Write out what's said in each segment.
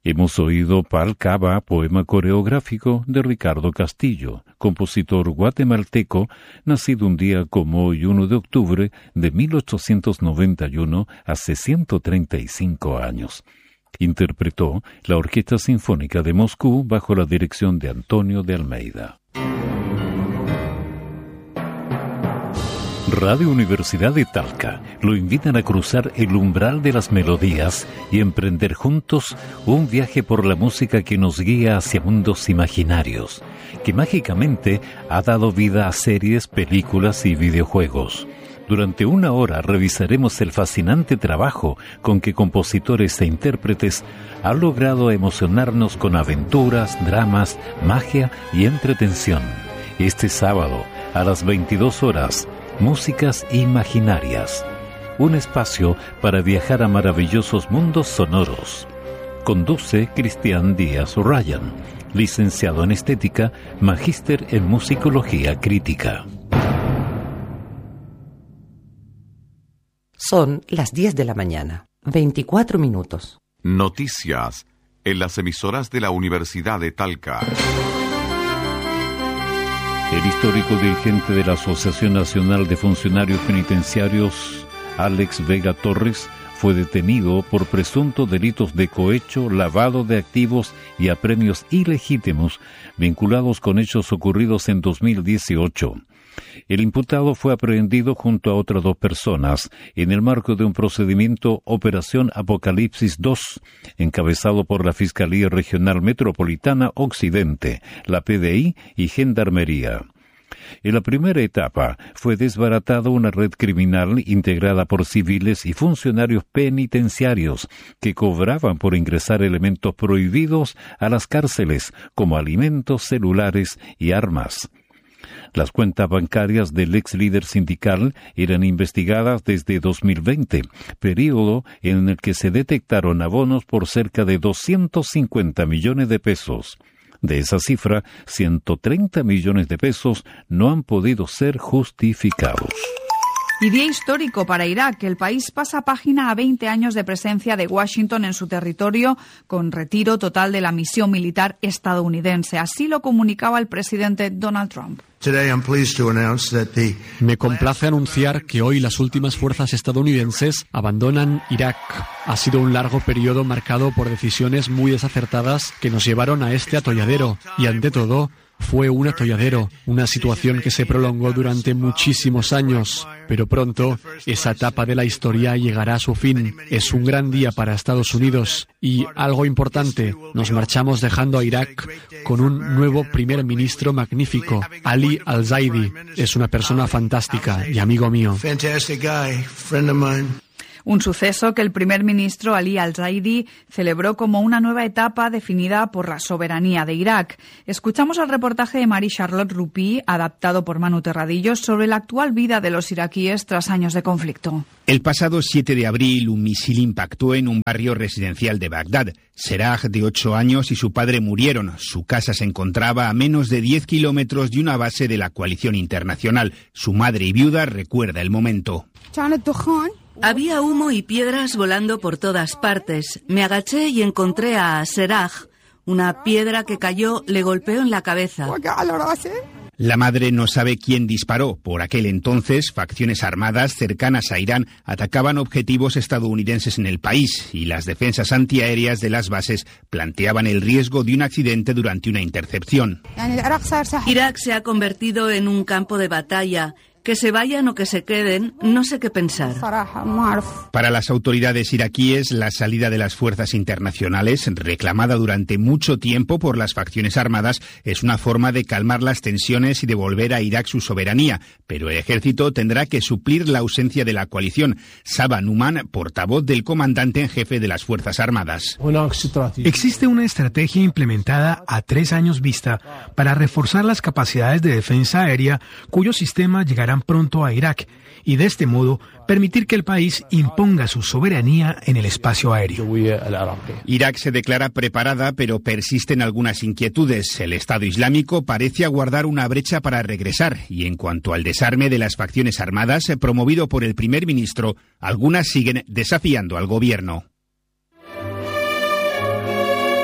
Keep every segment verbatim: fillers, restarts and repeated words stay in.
Hemos oído Pal Cava, poema coreográfico de Ricardo Castillo, compositor guatemalteco, nacido un día como hoy, uno de octubre de mil ochocientos noventa y uno, hace ciento treinta y cinco años. Interpretó la Orquesta Sinfónica de Moscú bajo la dirección de Antonio de Almeida. Radio Universidad de Talca lo invitan a cruzar el umbral de las melodías y emprender juntos un viaje por la música que nos guía hacia mundos imaginarios, que mágicamente ha dado vida a series, películas y videojuegos. Durante una hora revisaremos el fascinante trabajo con que compositores e intérpretes han logrado emocionarnos con aventuras, dramas, magia y entretención. Este sábado, a las veintidós horas, Músicas Imaginarias, un espacio para viajar a maravillosos mundos sonoros. Conduce Cristian Díaz Ryan, licenciado en Estética, magíster en Musicología Crítica. Son las diez de la mañana, veinticuatro minutos. Noticias en las emisoras de la Universidad de Talca. El histórico dirigente de la Asociación Nacional de Funcionarios Penitenciarios, Alex Vega Torres, fue detenido por presuntos delitos de cohecho, lavado de activos y apremios ilegítimos vinculados con hechos ocurridos en dos mil dieciocho. El imputado fue aprehendido junto a otras dos personas en el marco de un procedimiento Operación Apocalipsis dos, encabezado por la Fiscalía Regional Metropolitana Occidente, la P D I y Gendarmería. En la primera etapa fue desbaratada una red criminal integrada por civiles y funcionarios penitenciarios que cobraban por ingresar elementos prohibidos a las cárceles, como alimentos, celulares y armas. Las cuentas bancarias del ex líder sindical eran investigadas desde dos mil veinte, periodo en el que se detectaron abonos por cerca de doscientos cincuenta millones de pesos. De esa cifra, ciento treinta millones de pesos no han podido ser justificados. Y día histórico para Irak. El país pasa página a veinte años de presencia de Washington en su territorio, con retiro total de la misión militar estadounidense. Así lo comunicaba el presidente Donald Trump. Me complace anunciar que hoy las últimas fuerzas estadounidenses abandonan Irak. Ha sido un largo periodo marcado por decisiones muy desacertadas que nos llevaron a este atolladero. Y ante todo, fue un atolladero, una situación que se prolongó durante muchísimos años. Pero pronto, esa etapa de la historia llegará a su fin. Es un gran día para Estados Unidos. Y algo importante, nos marchamos dejando a Irak con un nuevo primer ministro magnífico, Ali Al-Zaidi. Es una persona fantástica y amigo mío. Un suceso que el primer ministro Ali Al-Zaidi celebró como una nueva etapa definida por la soberanía de Irak. Escuchamos el reportaje de Marie-Charlotte Rupi, adaptado por Manu Terradillos, sobre la actual vida de los iraquíes tras años de conflicto. El pasado siete de abril, un misil impactó en un barrio residencial de Bagdad. Seraj, de ocho años, y su padre murieron. Su casa se encontraba a menos de diez kilómetros de una base de la coalición internacional. Su madre y viuda recuerda el momento. Había humo y piedras volando por todas partes. Me agaché y encontré a Seraj. Una piedra que cayó le golpeó en la cabeza. La madre no sabe quién disparó. Por aquel entonces, facciones armadas cercanas a Irán atacaban objetivos estadounidenses en el país y las defensas antiaéreas de las bases planteaban el riesgo de un accidente durante una intercepción. Irak se ha convertido en un campo de batalla. Que se vayan o que se queden, no sé qué pensar. Para las autoridades iraquíes, la salida de las fuerzas internacionales, reclamada durante mucho tiempo por las facciones armadas, es una forma de calmar las tensiones y devolver a Irak su soberanía. Pero el ejército tendrá que suplir la ausencia de la coalición. Saba Numan, portavoz del comandante en jefe de las fuerzas armadas. Existe una estrategia implementada a tres años vista para reforzar las capacidades de defensa aérea, cuyo sistema llegará pronto a Irak y de este modo permitir que el país imponga su soberanía en el espacio aéreo. Irak se declara preparada, pero persisten algunas inquietudes. El Estado Islámico parece aguardar una brecha para regresar y en cuanto al desarme de las facciones armadas promovido por el primer ministro, algunas siguen desafiando al gobierno.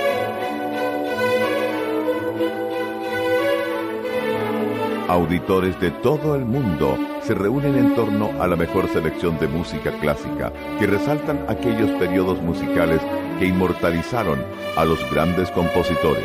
Auditores de todo el mundo se reúnen en torno a la mejor selección de música clásica que resaltan aquellos periodos musicales que inmortalizaron a los grandes compositores.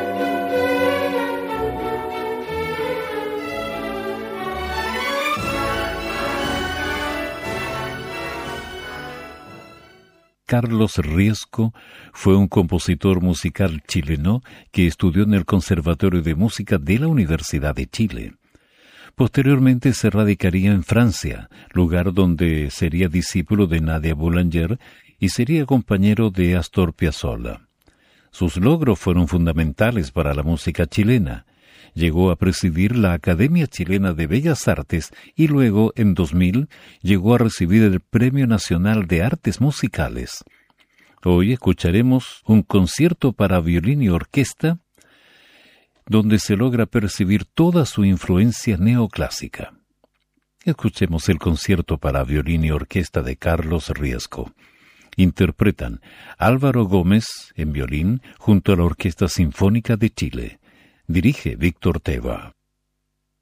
Carlos Riesco fue un compositor musical chileno que estudió en el Conservatorio de Música de la Universidad de Chile. Posteriormente se radicaría en Francia, lugar donde sería discípulo de Nadia Boulanger y sería compañero de Astor Piazzolla. Sus logros fueron fundamentales para la música chilena. Llegó a presidir la Academia Chilena de Bellas Artes y luego, en dos mil, llegó a recibir el Premio Nacional de Artes Musicales. Hoy escucharemos un concierto para violín y orquesta, donde se logra percibir toda su influencia neoclásica. Escuchemos el concierto para violín y orquesta de Carlos Riesco. Interpretan Álvaro Gómez en violín junto a la Orquesta Sinfónica de Chile. Dirige Víctor Teva.